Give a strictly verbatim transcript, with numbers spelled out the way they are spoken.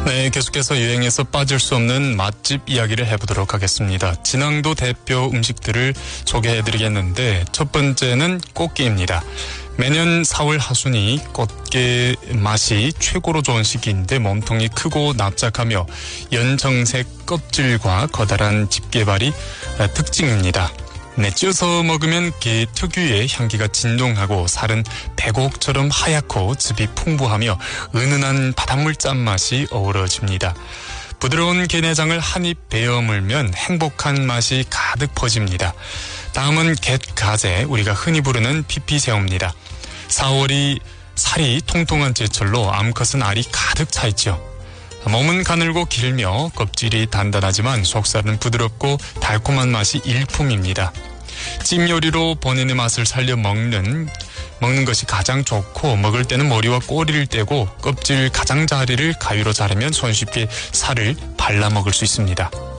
네, 계속해서 여행에서 빠질 수 없는 맛집 이야기를 해보도록 하겠습니다. 진앙도 대표 음식들을 소개해드리겠는데 첫 번째는 꽃게입니다. 매년 사월 하순이 꽃게 맛이 최고로 좋은 시기인데 몸통이 크고 납작하며 연정색 껍질과 커다란 집게발이 특징입니다. 네, 쪄서 먹으면 게 특유의 향기가 진동하고 살은 백옥처럼 하얗고 즙이 풍부하며 은은한 바닷물 짠맛이 어우러집니다. 부드러운 게내장을 한 입 베어 물면 행복한 맛이 가득 퍼집니다. 다음은 갯가재, 우리가 흔히 부르는 피피새우입니다. 사월이 살이 통통한 제철로 암컷은 알이 가득 차 있죠. 몸은 가늘고 길며 껍질이 단단하지만 속살은 부드럽고 달콤한 맛이 일품입니다. 찜 요리로 본인의 맛을 살려 먹는 먹는 것이 가장 좋고, 먹을 때는 머리와 꼬리를 떼고 껍질 가장자리를 가위로 자르면 손쉽게 살을 발라 먹을 수 있습니다.